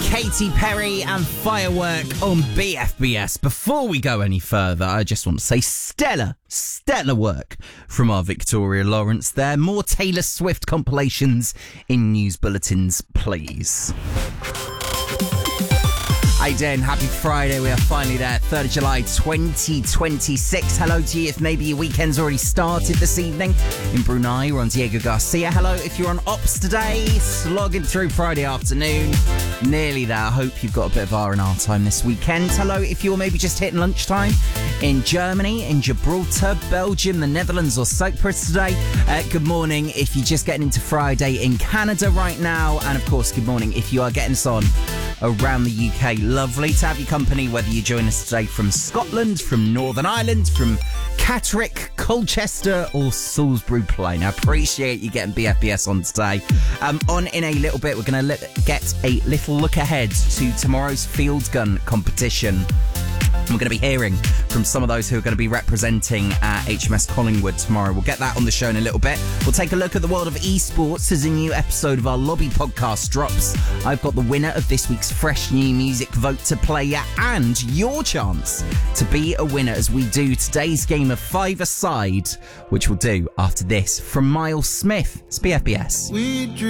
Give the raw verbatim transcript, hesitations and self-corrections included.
Katy Perry and Firework on B F B S. Before we go any further, I just want to say stellar, stellar work from our Victoria Lawrence there. More Taylor Swift compilations in news bulletins, please. Hey Dan, happy Friday. We are finally there, third of July twenty twenty-six. Hello to you if maybe your weekend's already started this evening. In Brunei, we're on Diego Garcia. Hello if you're on Ops today, slogging through Friday afternoon. Nearly there. I hope you've got a bit of R and R time this weekend. Hello if you're maybe just hitting lunchtime in Germany, in Gibraltar, Belgium, the Netherlands or Cyprus today. Uh, good morning if you're just getting into Friday in Canada right now. And of course, good morning if you are getting us on around the U K. Lovely to have your company, whether you join us today from Scotland, from Northern Ireland, from Catterick, Colchester or Salisbury Plain. I appreciate you getting B F B S on today. Um, on in a little bit, we're going to li- get a little look ahead to tomorrow's field gun competition. And we're going to be hearing from some of those who are going to be representing uh, H M S Collingwood tomorrow. We'll get that on the show in a little bit. We'll take a look at the world of esports as a new episode of our Lobby podcast drops. I've got the winner of this week's fresh new music vote to play you and your chance to be a winner as we do today's game of five-a-side, which we'll do after this from Miles Smith. It's B F B S. We